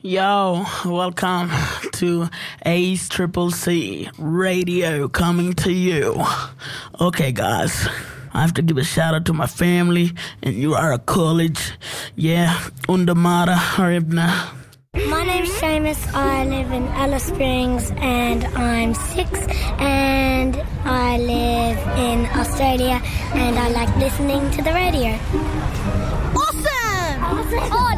Yo, welcome to Ace Triple C Radio coming to you. Okay, guys, I have to give a shout out to my family in Uriah College. Yeah, Undamara Haribna. My name's Seamus. I live in Alice Springs and I'm 6 and I live in Australia and I like listening to the radio. Awesome! Oh,